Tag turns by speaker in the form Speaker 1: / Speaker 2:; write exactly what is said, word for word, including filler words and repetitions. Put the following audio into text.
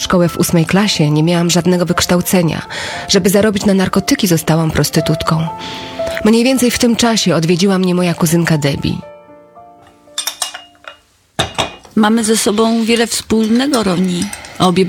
Speaker 1: szkołę w ósmej klasie, nie miałam żadnego wykształcenia. Żeby zarobić na narkotyki, zostałam prostytutką. Mniej więcej w tym czasie odwiedziła mnie moja kuzynka Debbie.
Speaker 2: Mamy ze sobą wiele wspólnego, Roni. Obie